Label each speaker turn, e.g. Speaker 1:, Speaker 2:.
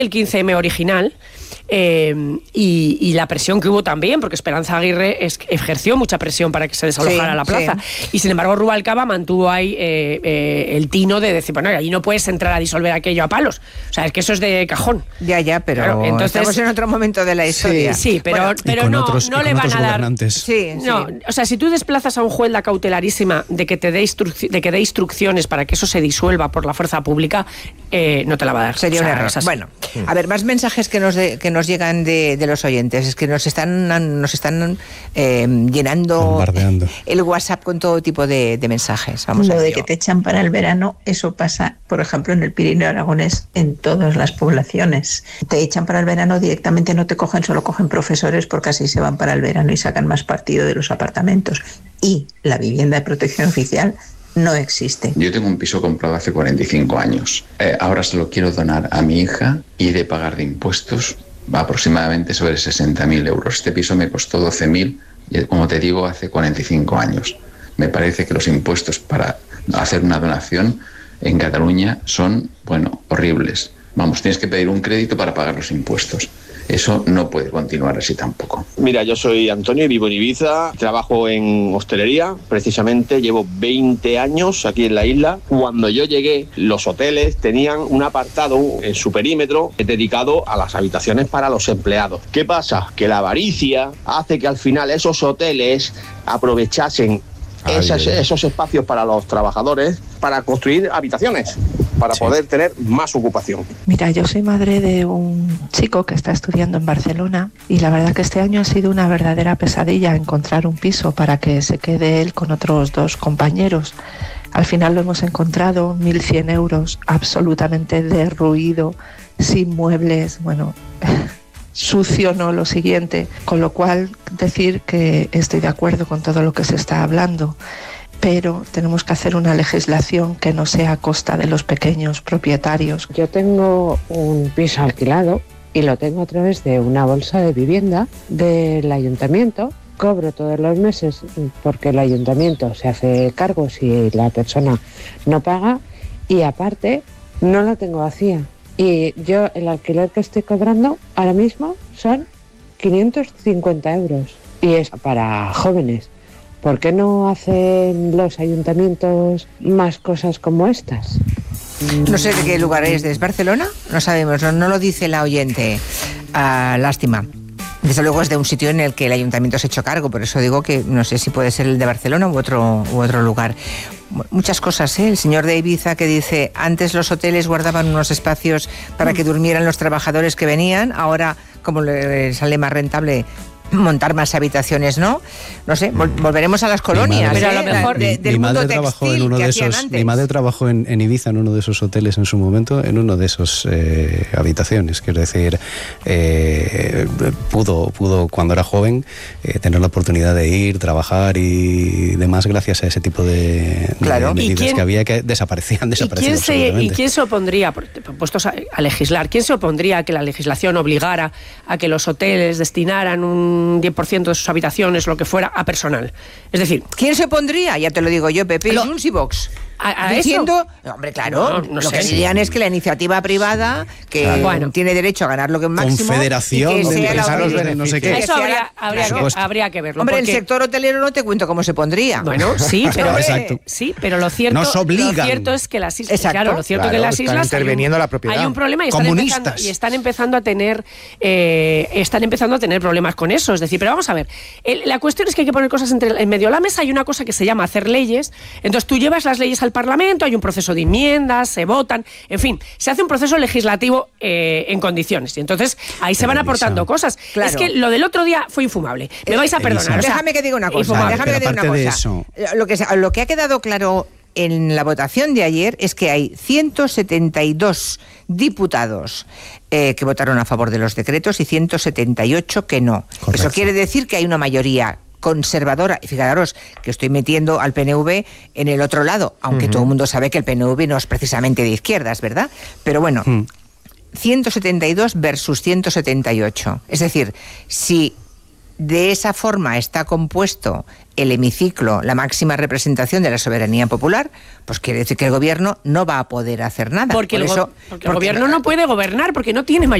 Speaker 1: el 15M original, y la presión que hubo también, porque Esperanza Aguirre ejerció mucha presión para que se desalojara la plaza. Sí. Y sin embargo Rubalcaba mantuvo ahí el tino de decir, bueno, allí no puedes entrar a disolver aquello a palos. O sea, es que eso es de cajón.
Speaker 2: Ya, pero claro, entonces, estamos en otro momento de la historia.
Speaker 1: Sí, pero no le van a dar... No, o sea, si tú desplazas a un juez la cautelarísima de que te dé instrucciones para que eso se disuelva por la fuerza pública, no te la va a dar.
Speaker 2: Sería un error. Bueno, a ver, más mensajes que nos llegan de los oyentes. Es que nos están llenando el WhatsApp con todo tipo de mensajes. Vamos
Speaker 3: Lo de que te echan para el verano, eso pasa, por ejemplo, en el Pirineo Aragonés, en todas las poblaciones. Te echan para el verano directamente, no te cogen, solo cogen profesores, porque así se van para el verano y sacan más partido de los apartamentos. Y la vivienda de protección oficial no existe.
Speaker 4: Yo tengo un piso comprado hace 45 años. Ahora se lo quiero donar a mi hija y he de pagar de impuestos aproximadamente sobre 60.000 euros. Este piso me costó 12.000, y como te digo, hace 45 años. Me parece que los impuestos para hacer una donación en Cataluña son, horribles. Vamos, tienes que pedir un crédito para pagar los impuestos. Eso no puede continuar así tampoco.
Speaker 5: Mira, yo soy Antonio y vivo en Ibiza, trabajo en hostelería, precisamente llevo 20 años aquí en la isla. Cuando yo llegué, los hoteles tenían un apartado en su perímetro dedicado a las habitaciones para los empleados. ¿Qué pasa? Que la avaricia hace que al final esos hoteles aprovechasen esos espacios para los trabajadores para construir habitaciones, para poder tener más ocupación.
Speaker 6: Mira, yo soy madre de un chico que está estudiando en Barcelona y la verdad que este año ha sido una verdadera pesadilla encontrar un piso para que se quede él con otros 2 compañeros. Al final lo hemos encontrado, 1.100 euros, absolutamente derruido, sin muebles, sucio, no lo siguiente, con lo cual decir que estoy de acuerdo con todo lo que se está hablando, pero tenemos que hacer una legislación que no sea a costa de los pequeños propietarios.
Speaker 7: Yo tengo un piso alquilado y lo tengo a través de una bolsa de vivienda del ayuntamiento. Cobro todos los meses porque el ayuntamiento se hace cargo si la persona no paga, y aparte no la tengo vacía. Y yo el alquiler que estoy cobrando ahora mismo son 550 euros. Y es para jóvenes. ¿Por qué no hacen los ayuntamientos más cosas como estas?
Speaker 2: No sé de qué lugar es. ¿Es Barcelona? No sabemos, no lo dice la oyente. Lástima. Desde luego es de un sitio en el que el ayuntamiento se ha hecho cargo, por eso digo que no sé si puede ser el de Barcelona u otro lugar. Muchas cosas, ¿eh? El señor de Ibiza que dice, antes los hoteles guardaban unos espacios para que durmieran los trabajadores que venían, ahora como le sale más rentable montar más habitaciones, ¿no? No sé, volveremos a las colonias.
Speaker 1: Pero a lo mejor
Speaker 2: del mundo textil que hacían antes.
Speaker 8: Mi madre trabajó en Ibiza, en uno de esos hoteles en su momento, en uno de esos habitaciones. Quiero decir, pudo cuando era joven tener la oportunidad de ir, trabajar y demás gracias a ese tipo de medidas que había que desaparecían
Speaker 1: ¿Y quién se opondría, puestos a legislar, quién se opondría a que la legislación obligara a que los hoteles destinaran un 10% de sus habitaciones, lo que fuera, a personal? Es decir,
Speaker 2: ¿quién se opondría? Ya te lo digo yo, Pepe, Junts y Vox. Diciendo,
Speaker 1: eso?
Speaker 2: Hombre, claro, lo que dirían es que la iniciativa privada, que tiene derecho a ganar lo que máximo,
Speaker 8: Confederación
Speaker 2: y que
Speaker 8: de empresarios, no sé qué.
Speaker 1: Eso habría que verlo.
Speaker 2: Hombre, porque el sector hotelero no te cuento cómo se pondría.
Speaker 1: Bueno, sí, pero lo cierto es que las islas,
Speaker 9: están interviniendo la propiedad.
Speaker 1: Hay un problema y están empezando a tener problemas con eso. Es decir, pero vamos a ver, la cuestión es que hay que poner cosas en medio de la mesa. Hay una cosa que se llama hacer leyes. Entonces tú llevas las leyes al Parlamento, hay un proceso de enmiendas, se votan, en fin, se hace un proceso legislativo en condiciones. Y entonces ahí se van aportando cosas. Claro. Es que lo del otro día fue infumable. Me vais a perdonar.
Speaker 2: Déjame que diga una cosa. Lo que ha quedado claro en la votación de ayer es que hay 172 diputados que votaron a favor de los decretos y 178 que no. Correcto. Eso quiere decir que hay una mayoría conservadora, y fijaros que estoy metiendo al PNV en el otro lado, aunque todo el mundo sabe que el PNV no es precisamente de izquierdas, ¿verdad? Pero bueno, 172 versus 178. Es decir, si de esa forma está compuesto el hemiciclo, la máxima representación de la soberanía popular, pues quiere decir que el gobierno no va a poder hacer nada.
Speaker 1: Porque el gobierno no puede gobernar porque no tiene mayoría.